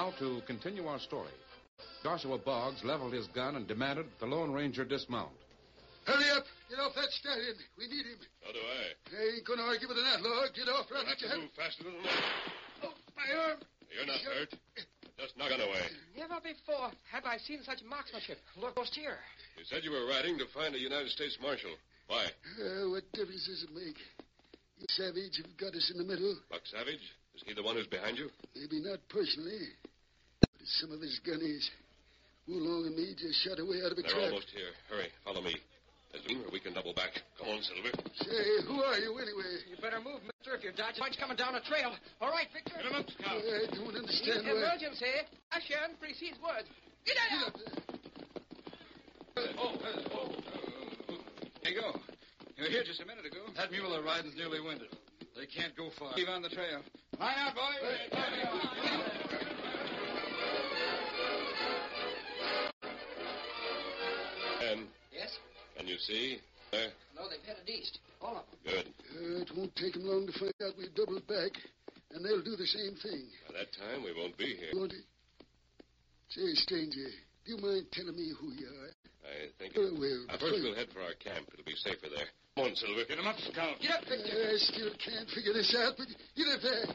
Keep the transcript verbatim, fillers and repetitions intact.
Now, to continue our story. Joshua Boggs leveled his gun and demanded that the Lone Ranger dismount. Hurry up. Get off that stallion. We need him. So do I. I ain't going to argue with an outlaw. Get off right You'll have to now. move faster than that. Oh, my arm. You're not hurt. Just knock it away. Never before have I seen such marksmanship. Look, what's here? You said you were riding to find a United States Marshal. Why? Uh, what difference does it make? You savage have got us in the middle. Buck Savage? Is he the one who's behind you? Maybe not personally, but it's some of his gunnies. Woolong and me just shot away out of a They're trap. almost here. Hurry, follow me. There's room where we can double back. Come on, Silver. Say, who are you anyway? You better move, mister, if you're dodging punch coming down a trail. All right, Victor. Get him up, Scout. I don't understand why. Emergency. Action precedes words. Get out! Get up there. Oh, oh, oh. There you go. You were here just a minute ago. That mule they're riding's nearly winded. They can't go far. Keep on the trail. Line out, boys. And? Yes? Can you see? There? No, they've headed east. All of them. Good. Uh, it won't take them long to find out we've doubled back, and they'll do the same thing. By that time, we won't be here. Won't it? Say, stranger, do you mind telling me who you are? I think... Uh, well, uh, first, we'll head for our camp. It'll be safer there. Come on, Silver. Get him up, Scout. Get up, Victor. I still can't figure this out, but get up there.